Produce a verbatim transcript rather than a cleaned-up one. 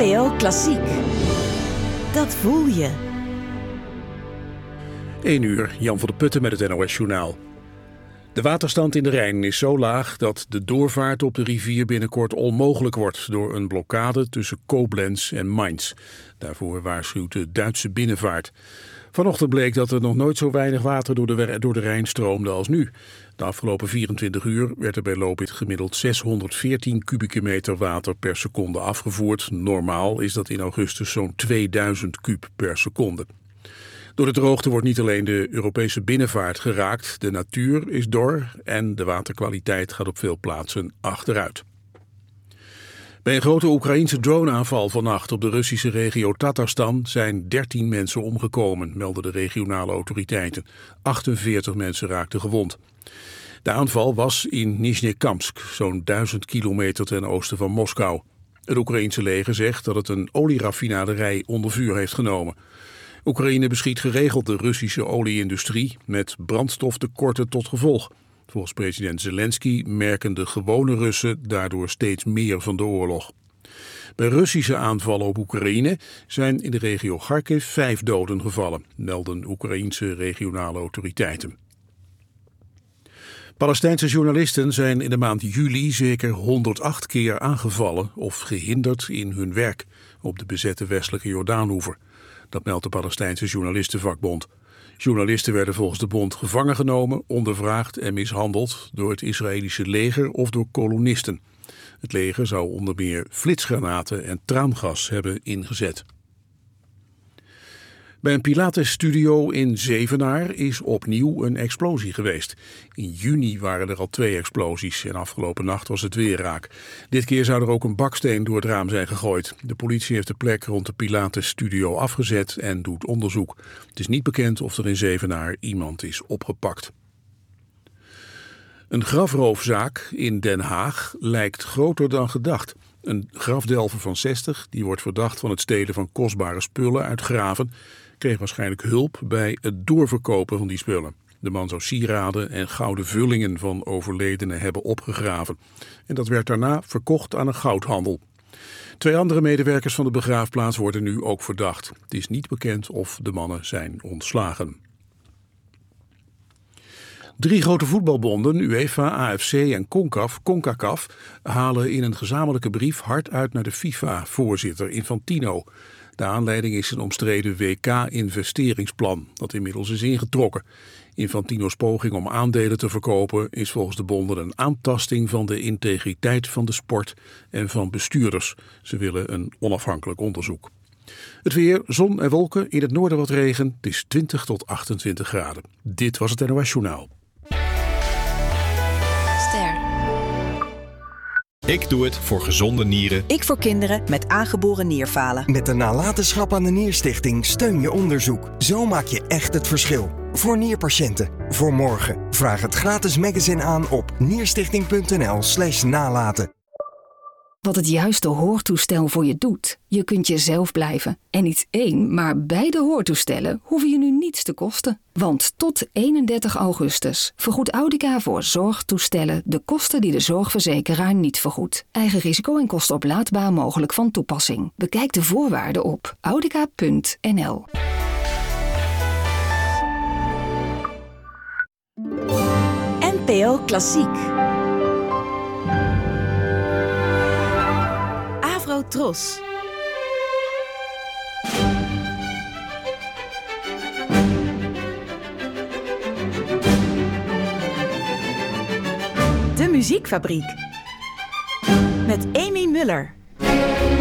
N P O Klassiek. Dat voel je. één uur, Jan van der Putten met het N O S-journaal. De waterstand in de Rijn is zo laag dat de doorvaart op de rivier binnenkort onmogelijk wordt door een blokkade tussen Koblenz en Mainz. Daarvoor waarschuwt de Duitse binnenvaart. Vanochtend bleek dat er nog nooit zo weinig water door de, door de Rijn stroomde als nu. De afgelopen vierentwintig uur werd er bij Lopit gemiddeld zeshonderdveertien kubieke meter water per seconde afgevoerd. Normaal is dat in augustus zo'n tweeduizend kub per seconde. Door de droogte wordt niet alleen de Europese binnenvaart geraakt, de natuur is dor en de waterkwaliteit gaat op veel plaatsen achteruit. Bij een grote Oekraïense droneaanval vannacht op de Russische regio Tatarstan zijn dertien mensen omgekomen, melden de regionale autoriteiten. achtenveertig mensen raakten gewond. De aanval was in Nizhnekamsk, zo'n duizend kilometer ten oosten van Moskou. Het Oekraïense leger zegt dat het een olieraffinaderij onder vuur heeft genomen. Oekraïne beschiet geregeld de Russische olieindustrie met brandstoftekorten tot gevolg. Volgens president Zelensky merken de gewone Russen daardoor steeds meer van de oorlog. Bij Russische aanvallen op Oekraïne zijn in de regio Kharkiv vijf doden gevallen, melden Oekraïense regionale autoriteiten. Palestijnse journalisten zijn in de maand juli zeker honderdacht keer aangevallen of gehinderd in hun werk op de bezette westelijke Jordaanoever. Dat meldt de Palestijnse journalistenvakbond. Journalisten werden volgens de bond gevangen genomen, ondervraagd en mishandeld door het Israëlische leger of door kolonisten. Het leger zou onder meer flitsgranaten en traangas hebben ingezet. Bij een Pilates-studio in Zevenaar is opnieuw een explosie geweest. In juni waren er al twee explosies en afgelopen nacht was het weer raak. Dit keer zou er ook een baksteen door het raam zijn gegooid. De politie heeft de plek rond de Pilates-studio afgezet en doet onderzoek. Het is niet bekend of er in Zevenaar iemand is opgepakt. Een grafroofzaak in Den Haag lijkt groter dan gedacht. Een grafdelver van zestig, die wordt verdacht van het stelen van kostbare spullen uit graven, kreeg waarschijnlijk hulp bij het doorverkopen van die spullen. De man zou sieraden en gouden vullingen van overledenen hebben opgegraven. En dat werd daarna verkocht aan een goudhandel. Twee andere medewerkers van de begraafplaats worden nu ook verdacht. Het is niet bekend of de mannen zijn ontslagen. Drie grote voetbalbonden, UEFA, A F C en CONCACAF, CONCACAF, halen in een gezamenlijke brief hard uit naar de FIFA-voorzitter Infantino. De aanleiding is een omstreden W K-investeringsplan dat inmiddels is ingetrokken. Infantino's poging om aandelen te verkopen is volgens de bonden een aantasting van de integriteit van de sport en van bestuurders. Ze willen een onafhankelijk onderzoek. Het weer, zon en wolken, in het noorden wat regen. Het is twintig tot achtentwintig graden. Dit was het N O S Journaal. Ster. Ik doe het voor gezonde nieren. Ik voor kinderen met aangeboren nierfalen. Met de nalatenschap aan de Nierstichting steun je onderzoek. Zo maak je echt het verschil. Voor nierpatiënten. Voor morgen. Vraag het gratis magazine aan op nierstichting.nl slash nalaten. Wat het juiste hoortoestel voor je doet. Je kunt jezelf blijven. En niet één, maar beide hoortoestellen hoeven je nu niets te kosten. Want tot eenendertig augustus vergoedt Audica voor zorgtoestellen de kosten die de zorgverzekeraar niet vergoedt. Eigen risico en kosten oplaadbaar mogelijk van toepassing. Bekijk de voorwaarden op audica punt n l. N P O Klassiek. Tros. De Muziekfabriek. Met Amy Muller.